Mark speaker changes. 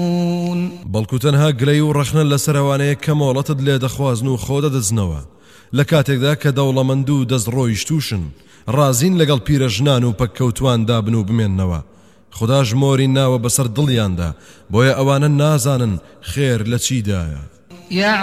Speaker 1: بەڵکو تەنها گلەی و ڕەخنە لەسەرەوانەیە کە مۆڵەتت لێ دەخوازن و خۆ دەدەزنەوە لە کاتێکدا کە دەوڵەمەند و دەستڕۆیشتوشن ڕازین لەگەڵ پیرەژنان و پەککەوتوان دابن و بمێننەوە خوداش مۆری ناوە بەسەر دڵیاندا بۆیە ئەوانە نازانن خێر لە چیدایە